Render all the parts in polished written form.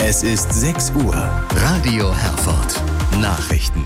Es ist 6 Uhr. Radio Herford. Nachrichten.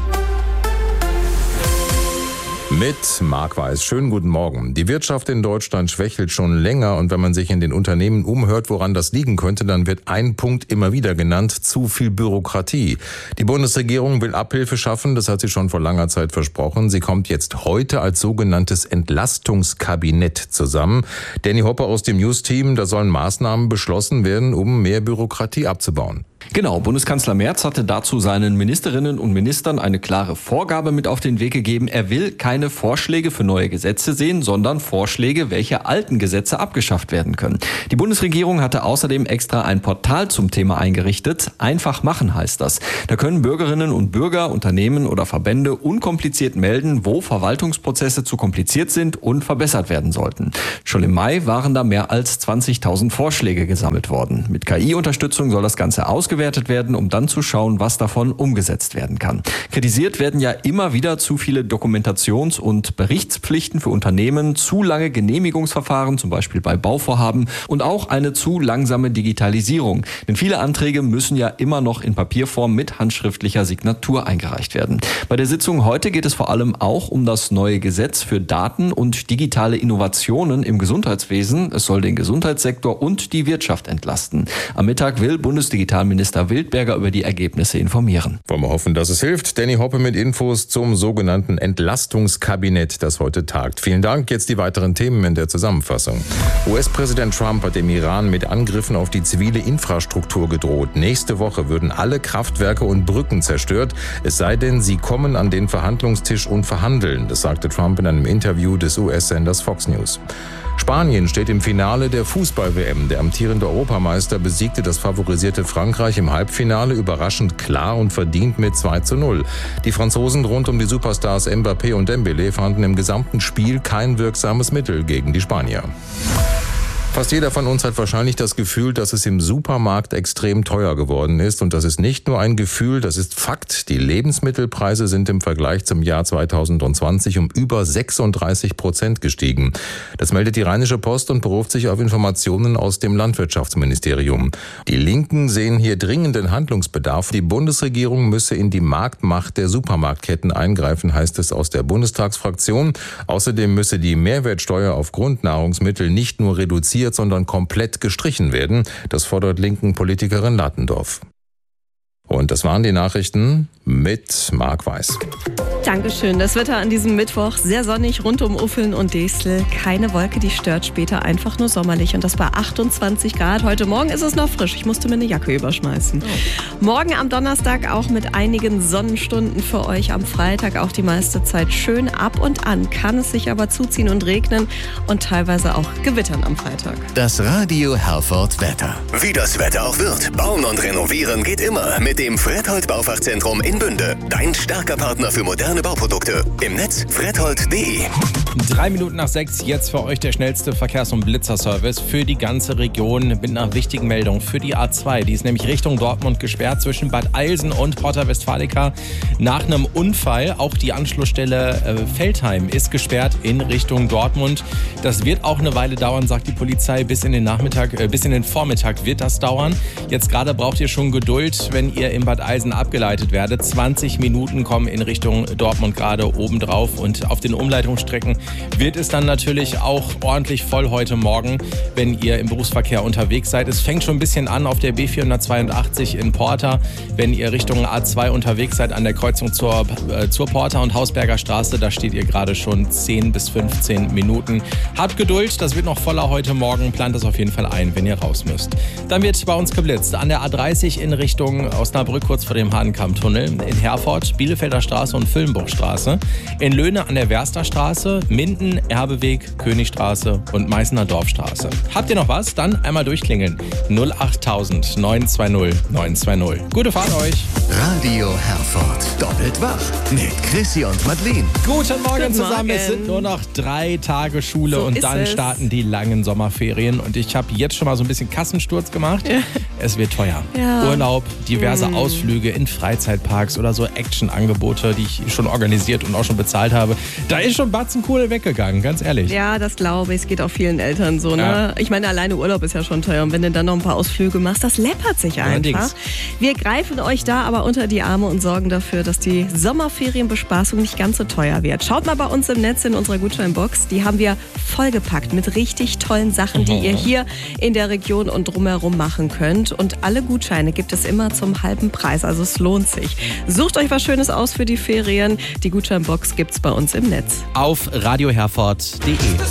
Mit Marc Weiß. Schönen guten Morgen. Die Wirtschaft in Deutschland schwächelt schon länger und wenn man sich in den Unternehmen umhört, woran das liegen könnte, dann wird ein Punkt immer wieder genannt: zu viel Bürokratie. Die Bundesregierung will Abhilfe schaffen, das hat sie schon vor langer Zeit versprochen. Sie kommt jetzt heute als sogenanntes Entlastungskabinett zusammen. Danny Hoppe aus dem News-Team, da sollen Maßnahmen beschlossen werden, um mehr Bürokratie abzubauen. Genau, Bundeskanzler Merz hatte dazu seinen Ministerinnen und Ministern eine klare Vorgabe mit auf den Weg gegeben. Er will keine Vorschläge für neue Gesetze sehen, sondern Vorschläge, welche alten Gesetze abgeschafft werden können. Die Bundesregierung hatte außerdem extra ein Portal zum Thema eingerichtet. Einfach machen heißt das. Da können Bürgerinnen und Bürger, Unternehmen oder Verbände unkompliziert melden, wo Verwaltungsprozesse zu kompliziert sind und verbessert werden sollten. Schon im Mai waren da mehr als 20.000 Vorschläge gesammelt worden. Mit KI-Unterstützung soll das Ganze ausgewertet werden, um dann zu schauen, was davon umgesetzt werden kann. Kritisiert werden ja immer wieder zu viele Dokumentations- und Berichtspflichten für Unternehmen, zu lange Genehmigungsverfahren, zum Beispiel bei Bauvorhaben, und auch eine zu langsame Digitalisierung. Denn viele Anträge müssen ja immer noch in Papierform mit handschriftlicher Signatur eingereicht werden. Bei der Sitzung heute geht es vor allem auch um das neue Gesetz für Daten und digitale Innovationen im Gesundheitswesen. Es soll den Gesundheitssektor und die Wirtschaft entlasten. Am Mittag will Bundesdigitalminister Wildberger über die Ergebnisse informieren. Wollen wir hoffen, dass es hilft. Danny Hoppe mit Infos zum sogenannten Entlastungskabinett, das heute tagt. Vielen Dank. Jetzt die weiteren Themen in der Zusammenfassung. US-Präsident Trump hat dem Iran mit Angriffen auf die zivile Infrastruktur gedroht. Nächste Woche würden alle Kraftwerke und Brücken zerstört, es sei denn, sie kommen an den Verhandlungstisch und verhandeln. Das sagte Trump in einem Interview des US-Senders Fox News. Spanien steht im Finale der Fußball-WM. Der amtierende Europameister besiegte das favorisierte Frankreich im Halbfinale überraschend klar und verdient mit 2:0. Die Franzosen rund um die Superstars Mbappé und Dembélé fanden im gesamten Spiel kein wirksames Mittel gegen die Spanier. Fast jeder von uns hat wahrscheinlich das Gefühl, dass es im Supermarkt extrem teuer geworden ist. Und das ist nicht nur ein Gefühl, das ist Fakt. Die Lebensmittelpreise sind im Vergleich zum Jahr 2020 um über 36% gestiegen. Das meldet die Rheinische Post und beruft sich auf Informationen aus dem Landwirtschaftsministerium. Die Linken sehen hier dringenden Handlungsbedarf. Die Bundesregierung müsse in die Marktmacht der Supermarktketten eingreifen, heißt es aus der Bundestagsfraktion. Außerdem müsse die Mehrwertsteuer auf Grundnahrungsmittel nicht nur reduziert, sondern komplett gestrichen werden. Das fordert linken Politikerin Latendorf. Und das waren die Nachrichten mit Marc Weiß. Dankeschön. Das Wetter an diesem Mittwoch sehr sonnig rund um Uffeln und Desel. Keine Wolke, die stört, später einfach nur sommerlich und das bei 28 Grad. Heute Morgen ist es noch frisch. Ich musste mir eine Jacke überschmeißen. Morgen am Donnerstag auch mit einigen Sonnenstunden für euch. Am Freitag auch die meiste Zeit schön. Ab und an kann es sich aber zuziehen und regnen und teilweise auch gewittern am Freitag. Das Radio Herford Wetter. Wie das Wetter auch wird, bauen und renovieren geht immer mit dem Fredhold Baufachzentrum in Bünde. Dein starker Partner für moderne Bauprodukte. Im Netz fredhold.de. 6:03, jetzt für euch der schnellste Verkehrs- und Blitzerservice für die ganze Region mit einer wichtigen Meldung für die A2. Die ist nämlich Richtung Dortmund gesperrt zwischen Bad Eilsen und Porta Westfalica nach einem Unfall. Auch die Anschlussstelle Veltheim ist gesperrt in Richtung Dortmund. Das wird auch eine Weile dauern, sagt die Polizei. Bis in den Vormittag wird das dauern. Jetzt gerade braucht ihr schon Geduld, wenn ihr in Bad Eilsen abgeleitet werdet. 20 Minuten kommen in Richtung Dortmund gerade obendrauf und auf den Umleitungsstrecken wird es dann natürlich auch ordentlich voll heute Morgen, wenn ihr im Berufsverkehr unterwegs seid. Es fängt schon ein bisschen an auf der B482 in Porta. Wenn ihr Richtung A2 unterwegs seid an der Kreuzung zur Porta und Hausberger Straße, da steht ihr gerade schon 10 bis 15 Minuten. Habt Geduld, das wird noch voller heute Morgen. Plant das auf jeden Fall ein, wenn ihr raus müsst. Dann wird bei uns geblitzt. An der A30 in Richtung Osnabrück, kurz vor dem Hahnenkamm-Tunnel. In Herford, Bielefelder Straße und Füllenburgstraße. In Löhne an der Wersterstraße, Minden, Erbeweg, Königstraße und Meißner Dorfstraße. Habt ihr noch was? Dann einmal durchklingeln. 08000 920 920. Gute Fahrt euch. Radio Herford. Doppelt wach mit Chrissy und Madeleine. Guten Morgen Guten zusammen. Morgen. Es sind nur noch 3 Tage Schule So und ist dann es. starten die langen Sommerferien. Und ich habe jetzt schon mal so ein bisschen Kassensturz gemacht. es wird teuer. Ja. Urlaub, diverse Ausflüge in Freizeitparks oder so Action-Angebote, die ich schon organisiert und auch schon bezahlt habe. Da ist schon Batzenkohle weggegangen, ganz ehrlich. Ja, das glaube ich. Es geht auch vielen Eltern so. Ne? Ja. Ich meine, alleine Urlaub ist ja schon teuer. Und wenn du dann noch ein paar Ausflüge machst, das läppert sich einfach. Allerdings. Wir greifen euch da aber unter die Arme und sorgen dafür, dass die Sommerferienbespaßung nicht ganz so teuer wird. Schaut mal bei uns im Netz in unserer Gutscheinbox. Die haben wir vollgepackt mit richtig tollen Sachen, die ihr hier in der Region und drumherum machen könnt. Und alle Gutscheine gibt es immer zum halben Preis. Also es lohnt sich. Sucht euch was Schönes aus für die Ferien. Die Gutscheinbox gibt's bei uns im Netz. Auf radioherford.de